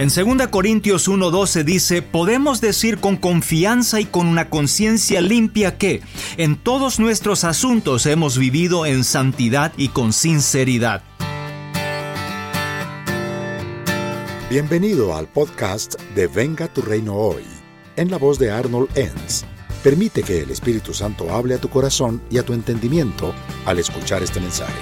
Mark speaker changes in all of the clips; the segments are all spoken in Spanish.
Speaker 1: En 2 Corintios 1:12 dice, podemos decir con confianza y con una conciencia limpia que en todos nuestros asuntos hemos vivido en santidad y con sinceridad.
Speaker 2: Bienvenido al podcast de Venga tu Reino Hoy, en la voz de Arnold Enns. Permite que el Espíritu Santo hable a tu corazón y a tu entendimiento al escuchar este mensaje.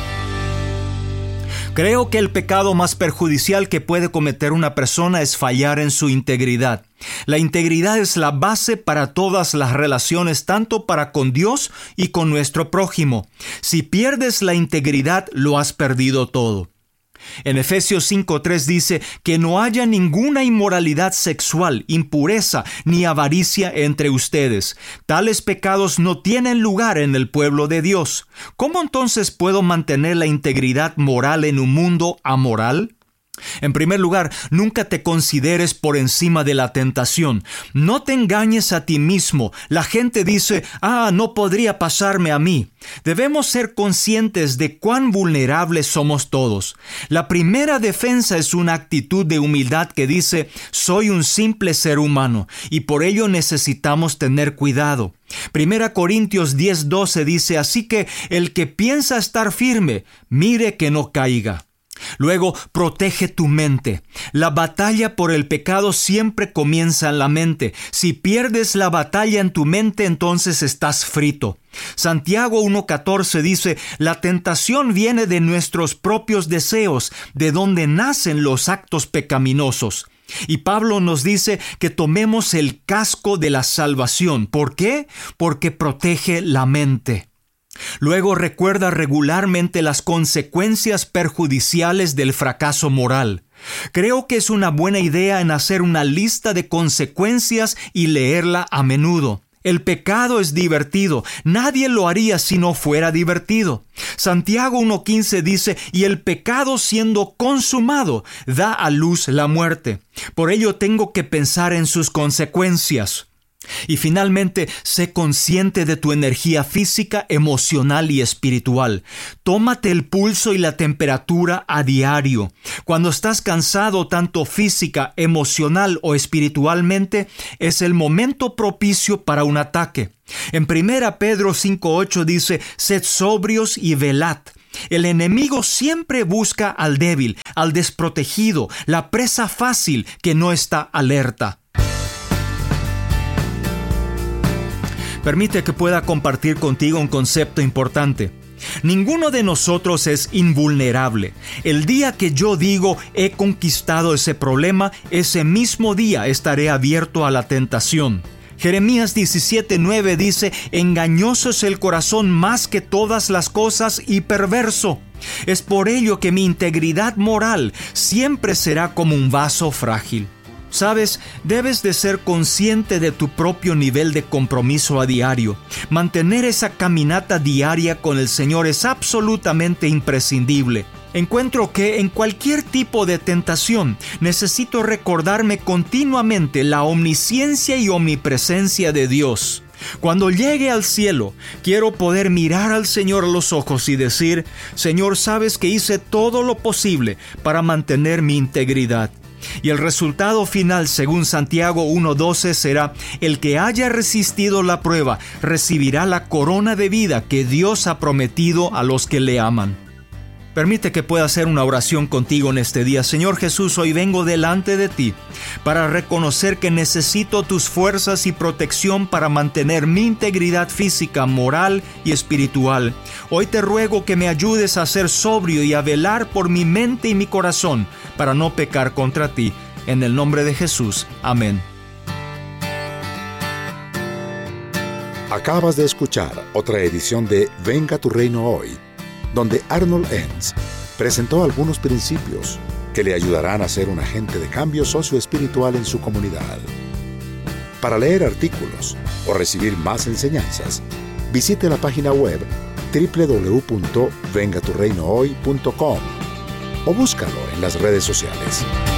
Speaker 1: Creo que el pecado más perjudicial que puede cometer una persona es fallar en su integridad. La integridad es la base para todas las relaciones, tanto para con Dios y con nuestro prójimo. Si pierdes la integridad, lo has perdido todo. En Efesios 5:3 dice que no haya ninguna inmoralidad sexual, impureza ni avaricia entre ustedes. Tales pecados no tienen lugar en el pueblo de Dios. ¿Cómo entonces puedo mantener la integridad moral en un mundo amoral? En primer lugar, nunca te consideres por encima de la tentación. No te engañes a ti mismo. La gente dice, no podría pasarme a mí. Debemos ser conscientes de cuán vulnerables somos todos. La primera defensa es una actitud de humildad que dice, soy un simple ser humano y por ello necesitamos tener cuidado. 1 Corintios 10:12 dice, así que el que piensa estar firme, mire que no caiga. Luego, protege tu mente. La batalla por el pecado siempre comienza en la mente. Si pierdes la batalla en tu mente, entonces estás frito. Santiago 1:14 dice, la tentación viene de nuestros propios deseos, de donde nacen los actos pecaminosos. Y Pablo nos dice que tomemos el casco de la salvación. ¿Por qué? Porque protege la mente. Luego recuerda regularmente las consecuencias perjudiciales del fracaso moral. Creo que es una buena idea en hacer una lista de consecuencias y leerla a menudo. El pecado es divertido. Nadie lo haría si no fuera divertido. Santiago 1:15 dice, y el pecado siendo consumado da a luz la muerte. Por ello tengo que pensar en sus consecuencias. Y finalmente, sé consciente de tu energía física, emocional y espiritual. Tómate el pulso y la temperatura a diario. Cuando estás cansado tanto física, emocional o espiritualmente, es el momento propicio para un ataque. En 1 Pedro 5:8 dice, sed sobrios y velad. El enemigo siempre busca al débil, al desprotegido, la presa fácil que no está alerta. Permite que pueda compartir contigo un concepto importante. Ninguno de nosotros es invulnerable. El día que yo digo he conquistado ese problema, ese mismo día estaré abierto a la tentación. Jeremías 17:9 dice, engañoso es el corazón más que todas las cosas y perverso. Es por ello que mi integridad moral siempre será como un vaso frágil. Sabes, debes de ser consciente de tu propio nivel de compromiso a diario. Mantener esa caminata diaria con el Señor es absolutamente imprescindible. Encuentro que en cualquier tipo de tentación necesito recordarme continuamente la omnisciencia y omnipresencia de Dios. Cuando llegue al cielo, quiero poder mirar al Señor a los ojos y decir, Señor, sabes que hice todo lo posible para mantener mi integridad. Y el resultado final, según Santiago 1:12, será: el que haya resistido la prueba recibirá la corona de vida que Dios ha prometido a los que le aman. Permite que pueda hacer una oración contigo en este día. Señor Jesús, hoy vengo delante de ti para reconocer que necesito tus fuerzas y protección para mantener mi integridad física, moral y espiritual. Hoy te ruego que me ayudes a ser sobrio y a velar por mi mente y mi corazón para no pecar contra ti. En el nombre de Jesús. Amén.
Speaker 2: Acabas de escuchar otra edición de Venga tu Reino Hoy, donde Arnold Enns presentó algunos principios que le ayudarán a ser un agente de cambio socioespiritual en su comunidad. Para leer artículos o recibir más enseñanzas, visite la página web www.vengaturreinohoy.com o búscalo en las redes sociales.